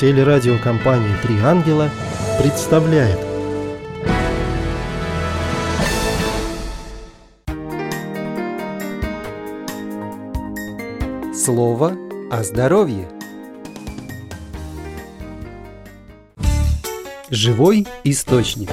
Телерадиокомпания «Три ангела» представляет. Слово о здоровье. Живой источник.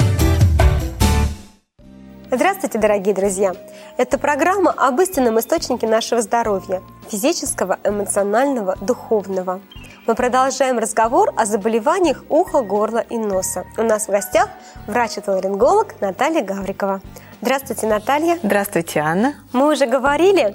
Здравствуйте, дорогие друзья! Это программа об истинном источнике нашего здоровья – физического, эмоционального, духовного. Мы продолжаем разговор о заболеваниях уха, горла и носа. У нас в гостях врач-отоларинголог Наталья Гаврикова. Здравствуйте, Наталья. Здравствуйте, Анна. Мы уже говорили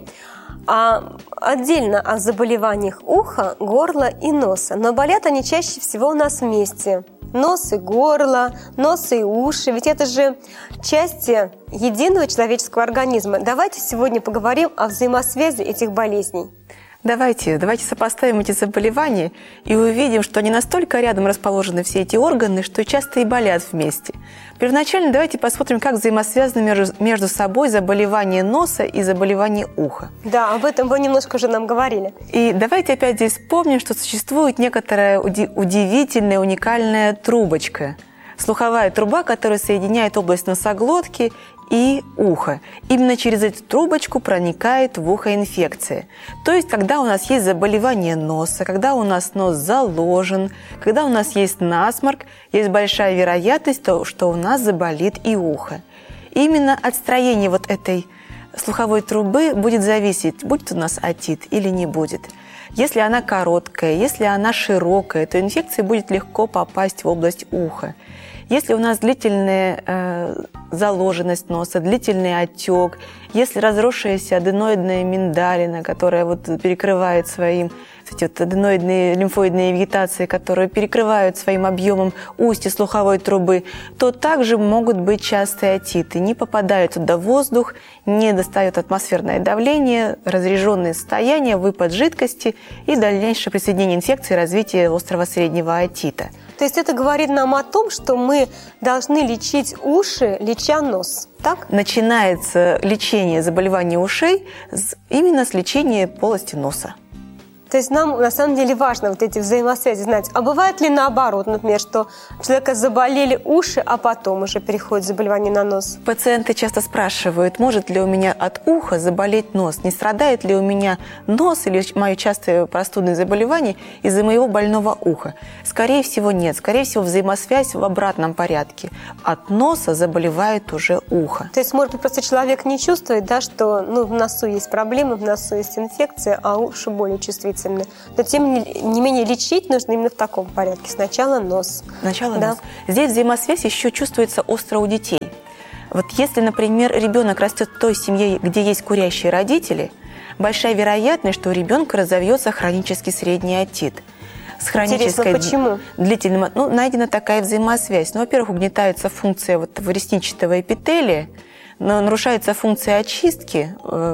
отдельно о заболеваниях уха, горла и носа, но болят они чаще всего у нас вместе. Нос и горло, нос и уши, ведь это же части единого человеческого организма. Давайте сегодня поговорим о взаимосвязи этих болезней. Давайте сопоставим эти заболевания и увидим, что они настолько рядом расположены, все эти органы, что часто и болят вместе. Первоначально давайте посмотрим, как взаимосвязаны между собой заболевания носа и заболевания уха. Да, об этом вы немножко уже нам говорили. И давайте опять здесь вспомним, что существует некоторая удивительная, уникальная трубочка. Слуховая труба, которая соединяет область носоглотки и ухо. Именно через эту трубочку проникает в ухо инфекция. То есть, когда у нас есть заболевание носа, когда у нас нос заложен, когда у нас есть насморк, есть большая вероятность, что у нас заболит и ухо. Именно от строения вот этой слуховой трубы будет зависеть, будет у нас отит или не будет. Если она короткая, если она широкая, то инфекция будет легко попасть в область уха. Если у нас длительная заложенность носа, длительный отек, если разросшаяся аденоидная миндалина, которая перекрывает своим, аденоидные лимфоидные вегетации, которые перекрывают своим объемом устье слуховой трубы, то также могут быть частые отиты. Не попадает туда воздух, не достает атмосферное давление, разреженное состояние, выпад жидкости и дальнейшее присоединение инфекции и развитие острого среднего отита. То есть это говорит нам о том, что мы должны лечить уши, леча нос, так? Начинается лечение заболеваний ушей именно с лечения полости носа. То есть нам на самом деле важно вот эти взаимосвязи знать. А бывает ли наоборот, например, что у человека заболели уши, а потом уже переходит заболевание на нос? Пациенты часто спрашивают, может ли у меня от уха заболеть нос, не страдает ли у меня нос или мое частое простудное заболевание из-за моего больного уха. Скорее всего, нет. Скорее всего, взаимосвязь в обратном порядке. От носа заболевает уже ухо. То есть, может быть, просто человек не чувствует, да, что в носу есть проблемы, в носу есть инфекция, а уши более чувствительны. Но, тем не менее, лечить нужно именно в таком порядке. Сначала нос. Сначала нос. Здесь взаимосвязь еще чувствуется остро у детей. Вот если, например, ребенок растет в той семье, где есть курящие родители, большая вероятность, что у ребенка разовьется хронический средний отит. С хронической почему? Длительным, найдена такая взаимосвязь. Во-первых, угнетается функция ресничного эпителия, нарушается функция очистки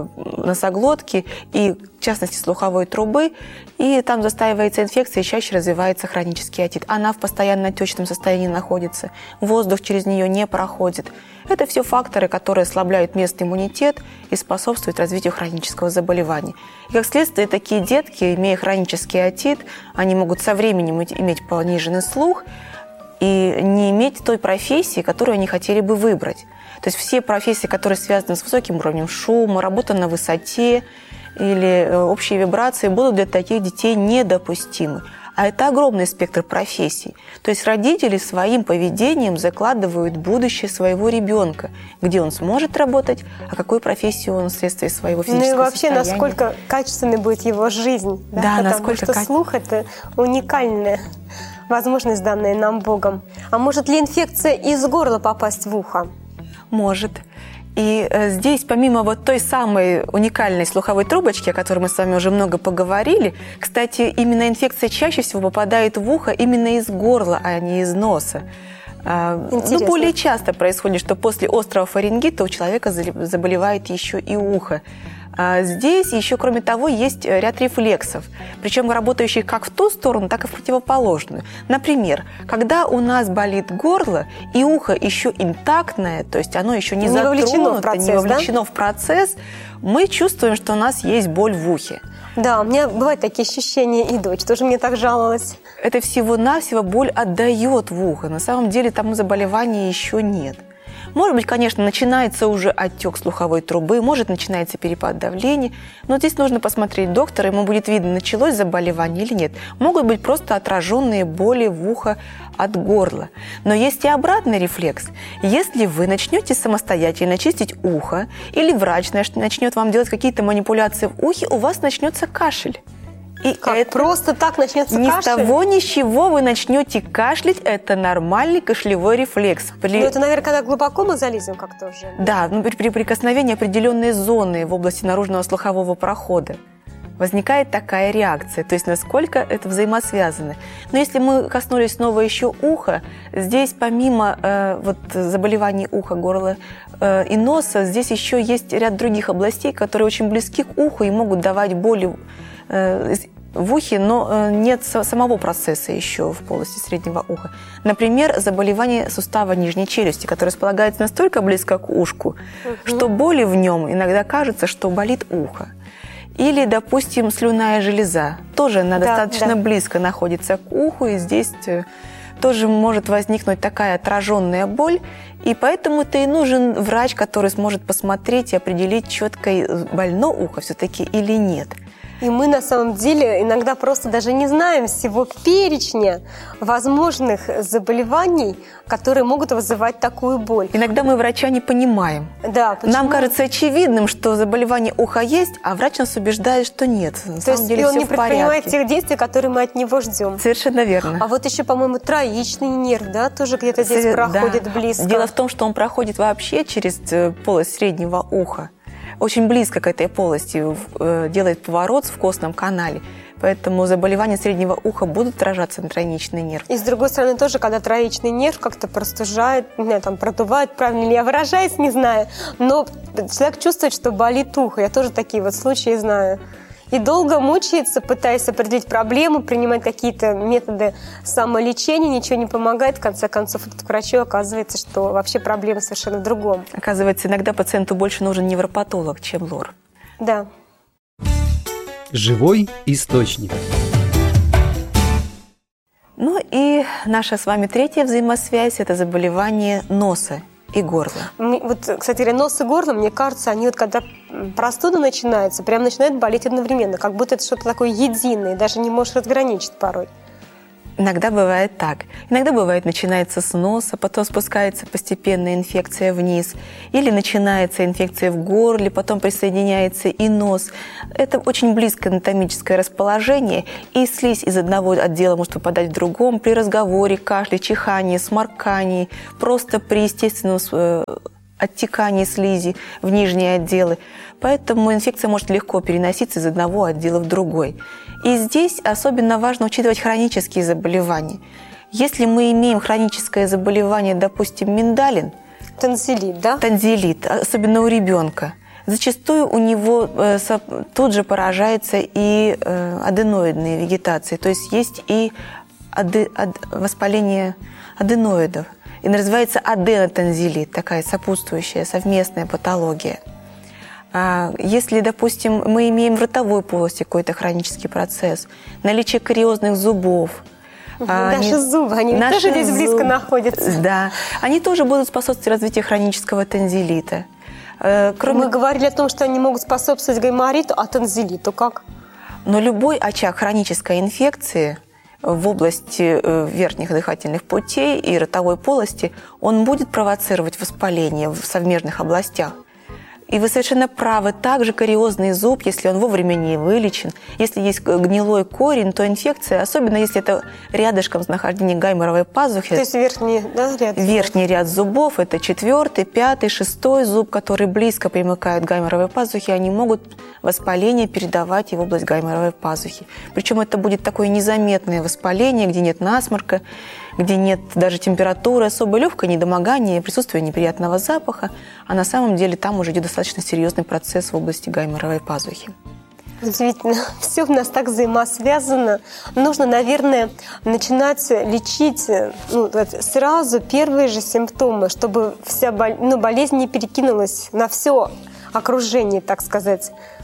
носоглотки и, в частности, слуховой трубы, и там застаивается инфекция, и чаще развивается хронический отит. Она в постоянно отечном состоянии находится, воздух через нее не проходит. Это все факторы, которые ослабляют местный иммунитет и способствуют развитию хронического заболевания. И, как следствие, такие детки, имея хронический отит, они могут со временем иметь пониженный слух и не иметь той профессии, которую они хотели бы выбрать. То есть все профессии, которые связаны с высоким уровнем шума, работа на высоте или общие вибрации, будут для таких детей недопустимы. А это огромный спектр профессий. То есть родители своим поведением закладывают будущее своего ребенка, где он сможет работать, а какую профессию он вследствие своего физического состояния. И вообще, насколько качественной будет его жизнь. Да, потому что слух – это уникальная возможность, данная нам Богом. А может ли инфекция из горла попасть в ухо? Может. И здесь, помимо той самой уникальной слуховой трубочки, о которой мы с вами уже много поговорили, кстати, именно инфекция чаще всего попадает в ухо именно из горла, а не из носа. Более часто происходит, что после острого фарингита у человека заболевает еще и ухо. Здесь еще, кроме того, есть ряд рефлексов, причем работающих как в ту сторону, так и в противоположную. Например, когда у нас болит горло и ухо еще интактное, то есть оно еще не затронуто, не вовлечено в процесс, мы чувствуем, что у нас есть боль в ухе. Да, у меня бывают такие ощущения, и дочь тоже мне так жаловалась. Это всего-навсего боль отдает в ухо. На самом деле тому заболевания еще нет. Может быть, конечно, начинается уже отек слуховой трубы, может, начинается перепад давления, но здесь нужно посмотреть доктора, ему будет видно, началось заболевание или нет. Могут быть просто отраженные боли в ухо от горла. Но есть и обратный рефлекс. Если вы начнете самостоятельно чистить ухо, или врач начнет вам делать какие-то манипуляции в ухе, у вас начнется кашель. И Как, это просто так начнется ни кашель? с того, ни с чего вы начнете кашлять, это нормальный кашлевой рефлекс. Ну, это, наверное, когда глубоко мы залезем как-то уже. Да, при прикосновении определенной зоны в области наружного слухового прохода возникает такая реакция, то есть насколько это взаимосвязано. Но если мы коснулись снова еще уха, здесь помимо заболеваний уха, горла и носа, здесь еще есть ряд других областей, которые очень близки к уху и могут давать боли в ухе, но нет самого процесса еще в полости среднего уха. Например, заболевание сустава нижней челюсти, которое располагается настолько близко к ушку, что боли в нем иногда кажется, что болит ухо. Или, допустим, слюнная железа. Тоже она достаточно близко находится к уху, и здесь тоже может возникнуть такая отраженная боль. И поэтому-то и нужен врач, который сможет посмотреть и определить четко, больно ухо все-таки или нет. И мы на самом деле иногда просто даже не знаем всего перечня возможных заболеваний, которые могут вызывать такую боль. Иногда мы врача не понимаем. Да, почему? Нам кажется очевидным, что заболевание уха есть, а врач нас убеждает, что нет. На самом деле и он все не в порядке. предпринимает тех действий, которые мы от него ждем. Совершенно верно. А вот еще, по-моему, троичный нерв, да, тоже где-то здесь проходит близко. Дело в том, что он проходит вообще через полость среднего уха. Очень близко к этой полости делает поворот в костном канале. Поэтому заболевания среднего уха будут отражаться на тройничный нерв. И с другой стороны тоже, когда троичный нерв как-то простужает, не знаю, там продувает, правильно ли я выражаюсь, не знаю, но человек чувствует, что болит ухо. Я тоже такие вот случаи знаю. И долго мучается, пытаясь определить проблему, принимать какие-то методы самолечения, ничего не помогает. В конце концов, к врачу оказывается, что вообще проблема совершенно в другом. Оказывается, иногда пациенту больше нужен невропатолог, чем лор. Да. Живой источник. Ну и наша с вами третья взаимосвязь – это заболевание носа и горла. Вот, кстати говоря, нос и горло, мне кажется, они вот когда простуда начинается, прям начинают болеть одновременно, как будто это что-то такое единое, даже не можешь разграничить порой. Иногда бывает так. Иногда бывает, начинается с носа, потом спускается постепенно инфекция вниз. Или начинается инфекция в горле, потом присоединяется и нос. Это очень близкое анатомическое расположение. И слизь из одного отдела может попадать в другом при разговоре, кашле, чихании, сморкании, просто при естественном оттекании слизи в нижние отделы. Поэтому инфекция может легко переноситься из одного отдела в другой. И здесь особенно важно учитывать хронические заболевания. Если мы имеем хроническое заболевание, допустим, миндалин, Танзелит, да? Танзелит, особенно у ребенка, зачастую у него тут же поражается и аденоидная вегетация, то есть есть и воспаление аденоидов. И называется аденотанзелит, такая сопутствующая совместная патология. Если, допустим, мы имеем в ротовой полости какой-то хронический процесс, наличие кариозных зубов, Наши зубы, они тоже здесь близко находятся. Да, они тоже будут способствовать развитию хронического танзелита. Мы говорили о том, что они могут способствовать гаймориту, а танзелиту как? Но любой очаг хронической инфекции в области верхних дыхательных путей и ротовой полости, он будет провоцировать воспаление в совмежных областях. И вы совершенно правы, также кариозный зуб, если он вовремя не вылечен, если есть гнилой корень, то инфекция, особенно если это рядышком с нахождением гайморовой пазухи. То есть верхний, да, ряд? Верхний ряд зубов, это 4-й, 5-й, 6-й зуб, которые близко примыкают к гайморовой пазухе, они могут воспаление передавать и в область гайморовой пазухи. Причем это будет такое незаметное воспаление, где нет насморка, где нет даже температуры, особо легкое недомогание, присутствие неприятного запаха, а на самом деле там уже идет достаточно серьезный процесс в области гайморовой пазухи. Удивительно. Все у нас так взаимосвязано. Нужно, наверное, начинать лечить сразу первые же симптомы, чтобы вся болезнь не перекинулась на все окружение, так сказать.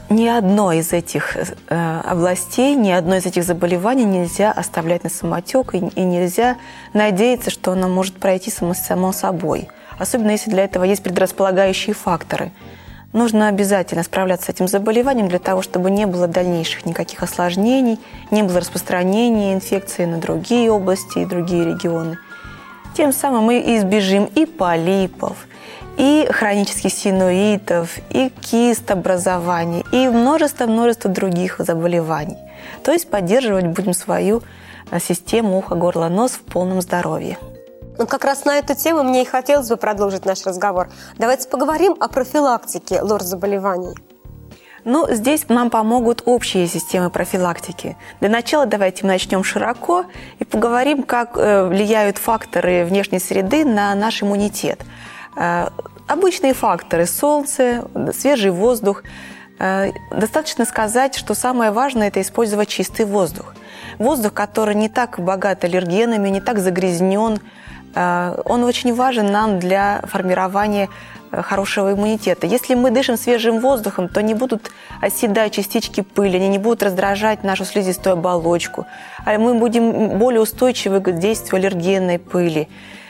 Ни одно из этих областей, ни одно из этих заболеваний нельзя оставлять на самотек, и нельзя надеяться, что оно может пройти само собой. Особенно если для этого есть предрасполагающие факторы. Нужно обязательно справляться с этим заболеванием для того, чтобы не было дальнейших никаких осложнений, не было распространения инфекции на другие области и другие регионы. Тем самым мы избежим и полипов, и хронических синуитов, и кистообразований, и множество других заболеваний. То есть поддерживать будем свою систему уха, горла, нос в полном здоровье. Ну, как раз на эту тему мне и хотелось бы продолжить наш разговор. Давайте поговорим о профилактике лор-заболеваний. Ну, здесь нам помогут общие системы профилактики. Для начала давайте мы начнем широко и поговорим, как влияют факторы внешней среды на наш иммунитет. Обычные факторы – солнце, свежий воздух. Достаточно сказать, что самое важное – это использовать чистый воздух. Воздух, который не так богат аллергенами, не так загрязнен, он очень важен нам для формирования хорошего иммунитета. Если мы дышим свежим воздухом, то не будут оседать частички пыли, они не будут раздражать нашу слизистую оболочку, а мы будем более устойчивы к действию аллергенной пыли.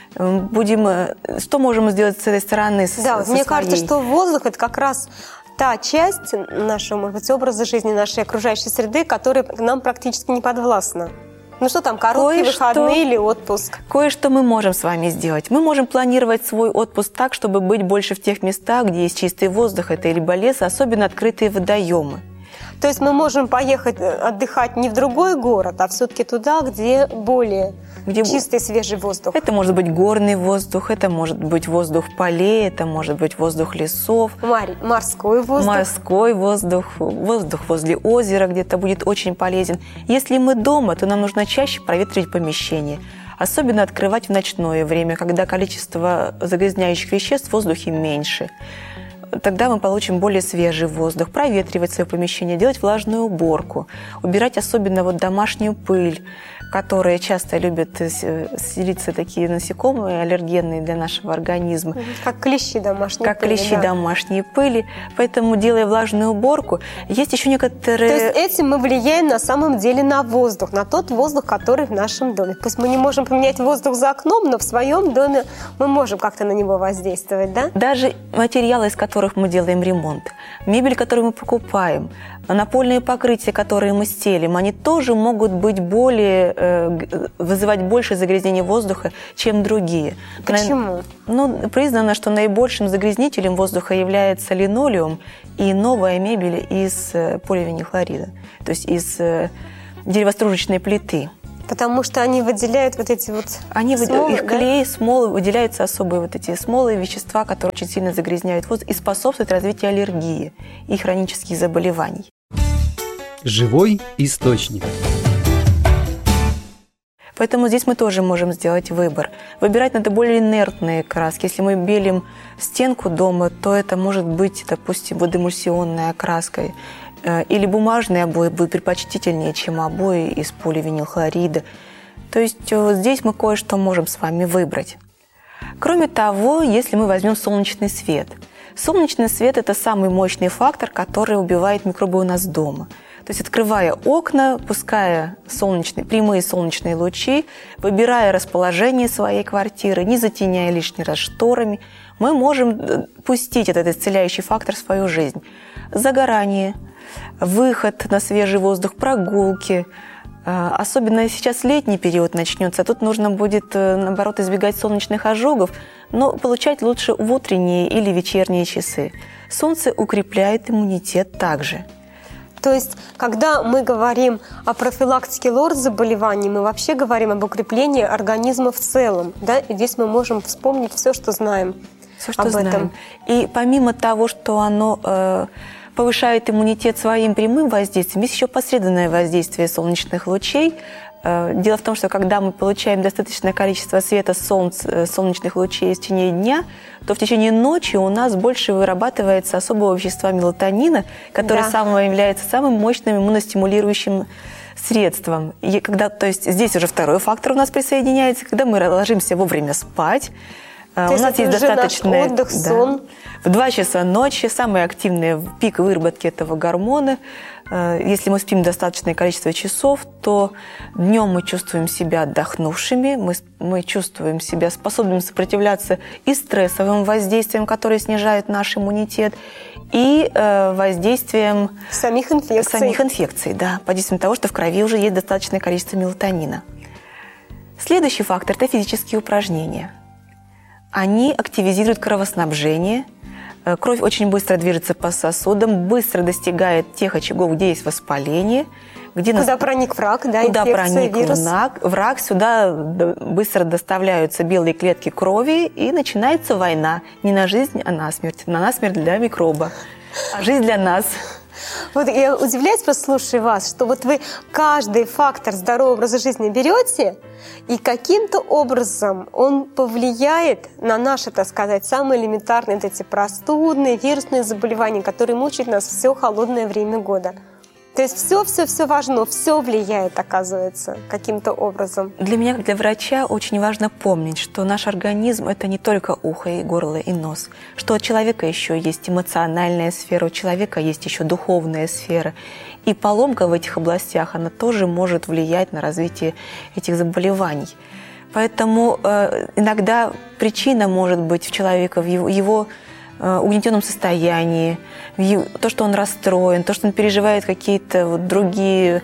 Что можем сделать с этой стороны? Мне кажется, что воздух – это как раз та часть нашего, может быть, образа жизни, нашей окружающей среды, которая нам практически не подвластна. Ну что там, короткие выходные или отпуск? Кое-что мы можем с вами сделать. Мы можем планировать свой отпуск так, чтобы быть больше в тех местах, где есть чистый воздух, это либо лес, особенно открытые водоемы. То есть мы можем поехать отдыхать не в другой город, а все-таки туда, где более чистый свежий воздух. Это может быть горный воздух, это может быть воздух полей, это может быть воздух лесов. Морской воздух. Морской воздух, воздух возле озера где-то будет очень полезен. Если мы дома, то нам нужно чаще проветривать помещение. Особенно открывать в ночное время, когда количество загрязняющих веществ в воздухе меньше. Тогда мы получим более свежий воздух, проветривать свое помещение, делать влажную уборку, убирать особенно домашнюю пыль, которые часто любят селиться такие насекомые аллергенные для нашего организма. Как клещи домашней пыли. Как клещи домашней пыли. Поэтому, делая влажную уборку, есть еще некоторые... То есть этим мы влияем на самом деле на воздух, на тот воздух, который в нашем доме. Пусть мы не можем поменять воздух за окном, но в своем доме мы можем как-то на него воздействовать, да? Даже материалы, из которых мы делаем ремонт, мебель, которую мы покупаем, напольные покрытия, которые мы стелим, они тоже могут быть вызывать больше загрязнения воздуха, чем другие. Почему? Признано, что наибольшим загрязнителем воздуха является линолеум и новая мебель из поливинилхлорида, то есть из деревостружечной плиты. Потому что они выделяют вот эти вот смолы, их клей, смолы, выделяются особые вот эти смолы и вещества, которые очень сильно загрязняют воздух и способствуют развитию аллергии и хронических заболеваний. Живой источник. Поэтому здесь мы тоже можем сделать выбор. Выбирать надо более инертные краски. Если мы белим стенку дома, то это может быть, допустим, водоэмульсионная краска. Или бумажные обои будут предпочтительнее, чем обои из поливинилхлорида. То есть здесь мы кое-что можем с вами выбрать. Кроме того, если мы возьмем солнечный свет. Солнечный свет – это самый мощный фактор, который убивает микробы у нас дома. То есть, открывая окна, пуская прямые солнечные лучи, выбирая расположение своей квартиры, не затеняя лишний раз шторами, мы можем пустить этот исцеляющий фактор в свою жизнь. Загорание, выход на свежий воздух, прогулки. Особенно сейчас летний период начнется, тут нужно будет, наоборот, избегать солнечных ожогов, но получать лучше в утренние или вечерние часы. Солнце укрепляет иммунитет также. То есть, когда мы говорим о профилактике лор-заболеваний, мы вообще говорим об укреплении организма в целом, да? И здесь мы можем вспомнить все, что знаем об этом. И помимо того, что оно повышает иммунитет своим прямым воздействием, есть еще посредственное воздействие солнечных лучей. Дело в том, что когда мы получаем достаточное количество света солнечных лучей в течение дня, то в течение ночи у нас больше вырабатывается особого вещества мелатонина, которое является самым мощным иммуностимулирующим средством. То есть здесь уже второй фактор у нас присоединяется. Когда мы ложимся вовремя спать, То есть это есть уже достаточное... наш отдых, сон. В 2 часа ночи самый активный пик выработки этого гормона. Если мы спим достаточное количество часов, то днем мы чувствуем себя отдохнувшими, мы чувствуем себя способными сопротивляться и стрессовым воздействиям, которые снижают наш иммунитет, и воздействием Самих инфекций, да, под действием того, что в крови уже есть достаточное количество мелатонина. Следующий фактор – это физические упражнения. Они активизируют кровоснабжение. Кровь очень быстро движется по сосудам, быстро достигает тех очагов, где есть воспаление. Куда проник враг, да, куда проник вирус. враг, сюда быстро доставляются белые клетки крови, и начинается война. Не на жизнь, а на смерть. На смерть для микроба, а жизнь для нас. Вот я удивляюсь, просто слушая вас, что вот вы каждый фактор здорового образа жизни берете, и каким-то образом он повлияет на наши, так сказать, самые элементарные эти простудные, вирусные заболевания, которые мучают нас все холодное время года. То есть все важно, все влияет, оказывается, каким-то образом. Для меня, как для врача, очень важно помнить, что наш организм – это не только ухо, и горло, и нос, что у человека еще есть эмоциональная сфера, у человека есть еще духовная сфера. И поломка в этих областях, она тоже может влиять на развитие этих заболеваний. Поэтому иногда причина может быть в человеке, в его угнетенном состоянии, то, что он расстроен, то, что он переживает какие-то вот другие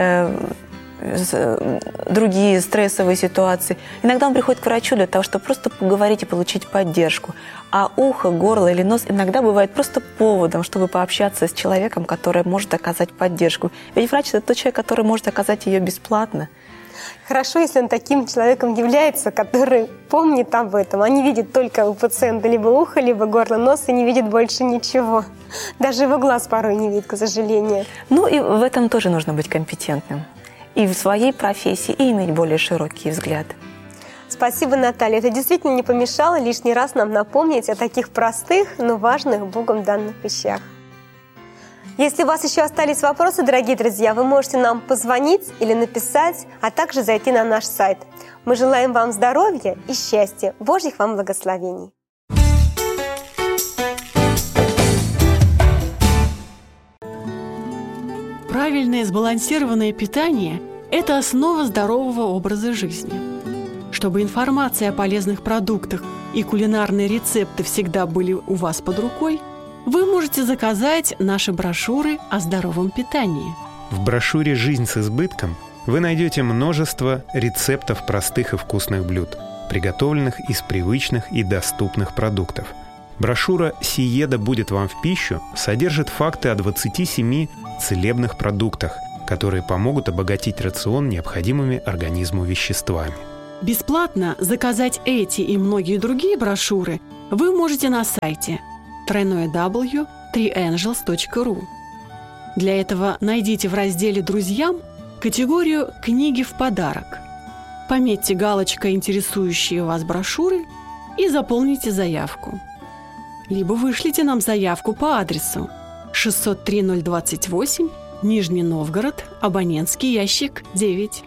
стрессовые ситуации. Иногда он приходит к врачу для того, чтобы просто поговорить и получить поддержку. А ухо, горло или нос иногда бывает просто поводом, чтобы пообщаться с человеком, который может оказать поддержку. Ведь врач – это тот человек, который может оказать ее бесплатно. Хорошо, если он таким человеком является, который помнит об этом, а не видит только у пациента либо ухо, либо горло, нос, и не видит больше ничего. Даже его глаз порой не видит, к сожалению. Ну и в этом тоже нужно быть компетентным. И в своей профессии, и иметь более широкий взгляд. Спасибо, Наталья. Это действительно не помешало лишний раз нам напомнить о таких простых, но важных Богом данных вещах. Если у вас еще остались вопросы, дорогие друзья, вы можете нам позвонить или написать, а также зайти на наш сайт. Мы желаем вам здоровья и счастья, Божьих вам благословений. Правильное сбалансированное питание – это основа здорового образа жизни. Чтобы информация о полезных продуктах и кулинарные рецепты всегда были у вас под рукой, вы можете заказать наши брошюры о здоровом питании. В брошюре «Жизнь с избытком» вы найдете множество рецептов простых и вкусных блюд, приготовленных из привычных и доступных продуктов. Брошюра «Сиеда будет вам в пищу» содержит факты о 27 целебных продуктах, которые помогут обогатить рацион необходимыми организму веществами. Бесплатно заказать эти и многие другие брошюры вы можете на сайте www.3angels.ru. Для этого найдите в разделе «Друзьям» категорию «Книги в подарок». Пометьте галочкой интересующие вас брошюры и заполните заявку. Либо вышлите нам заявку по адресу 603-028, Нижний Новгород, абонентский ящик 9.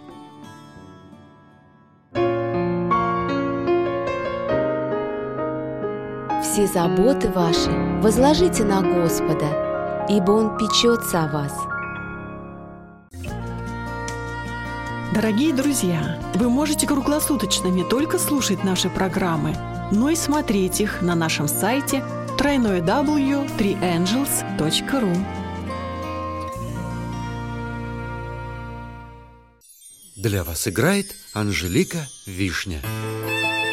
Все заботы ваши возложите на Господа, ибо Он печется о вас. Дорогие друзья, вы можете круглосуточно не только слушать наши программы, но и смотреть их на нашем сайте www.3angels.ru. Для вас играет Анжелика Вишня.